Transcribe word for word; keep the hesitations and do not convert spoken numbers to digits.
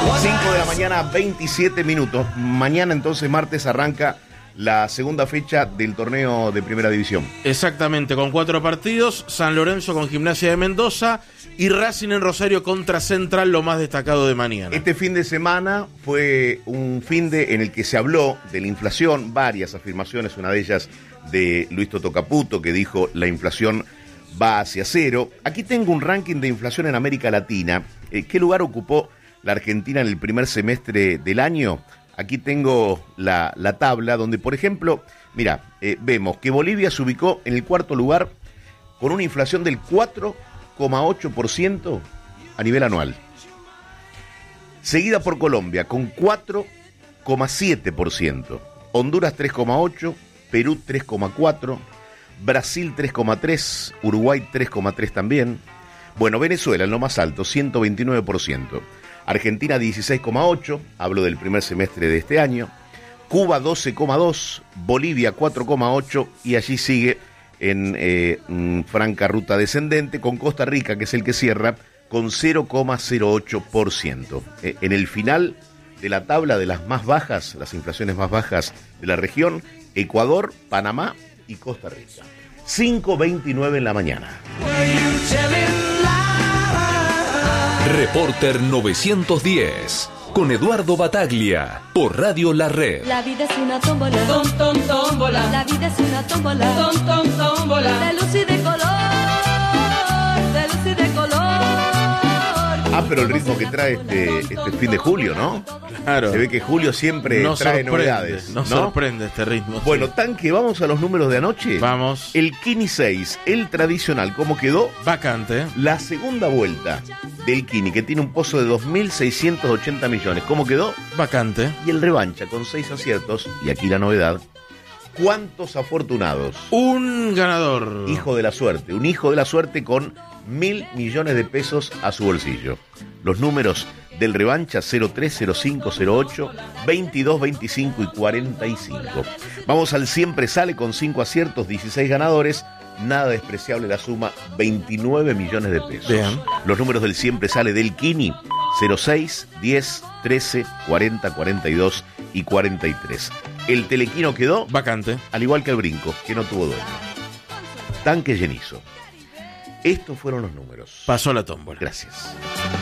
cinco de la mañana, veintisiete minutos. Mañana entonces, martes, arranca la segunda fecha del torneo de Primera División. Exactamente, con cuatro partidos: San Lorenzo con Gimnasia de Mendoza y Racing en Rosario contra Central, lo más destacado de mañana. Este fin de semana fue un fin de en el que se habló de la inflación, varias afirmaciones, una de ellas de Luis Toto Caputo, que dijo la inflación va hacia cero. Aquí tengo un ranking de inflación en América Latina. Eh, ¿Qué lugar ocupó la Argentina en el primer semestre del año? Aquí tengo la, la tabla donde, por ejemplo, mira, eh, vemos que Bolivia se ubicó en el cuarto lugar con una inflación del cuatro coma ocho por ciento a nivel anual. Seguida por Colombia con cuatro coma siete por ciento. Honduras tres coma ocho por ciento, Perú tres coma cuatro por ciento, Brasil tres coma tres por ciento, Uruguay tres coma tres por ciento también. Bueno, Venezuela en lo más alto, ciento veintinueve por ciento. Argentina dieciséis coma ocho por ciento, hablo del primer semestre de este año. Cuba doce coma dos por ciento, Bolivia cuatro coma ocho por ciento y allí sigue en eh, franca ruta descendente con Costa Rica, que es el que cierra, con cero coma cero ocho por ciento. Eh, en el final de la tabla de las más bajas, las inflaciones más bajas de la región, Ecuador, Panamá y Costa Rica. cinco veintinueve en la mañana. Reporter novecientos diez, con Eduardo Bataglia, por Radio La Red. La vida es una tómbola, tom, tom, tómbola. La vida es una tómbola, tom, tom, tómbola. De luz y de color, de luz y de color. Ah, pero el ritmo que trae este, este fin de julio, ¿no? Claro. Se ve que julio siempre no trae sorprende, novedades. No, ¿no? sorprende este ritmo. Bueno, sí. Tanque, vamos a los números de anoche. Vamos. El Kini seis, el tradicional, ¿cómo quedó? Vacante. La segunda vuelta del Kini, que tiene un pozo de dos mil seiscientos ochenta millones. ¿Cómo quedó? Vacante. Y el revancha con seis aciertos, y aquí la novedad. ¿Cuántos afortunados? Un ganador. Hijo de la suerte, un hijo de la suerte con mil millones de pesos a su bolsillo. Los números del revancha: cero tres, cero cinco, cero ocho, veintidós, veinticinco y cuarenta y cinco. Vamos al siempre sale con cinco aciertos, dieciséis ganadores. Nada despreciable la suma, veintinueve millones de pesos. Bien. Los números del siempre sale del Kini: cero seis, diez, trece, cuarenta, cuarenta y dos y cuarenta y tres. El telequino quedó vacante, al igual que el brinco, que no tuvo dueño. Tanque llenizo. Estos fueron los números. Pasó la tómbola. Gracias.